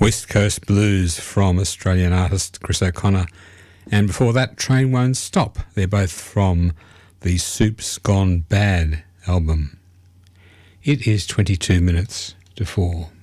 West Coast Blues from Australian artist Chris O'Connor. And before that, Train Won't Stop. They're both from the Soup's Gone Bad album. It is 22 minutes to 4.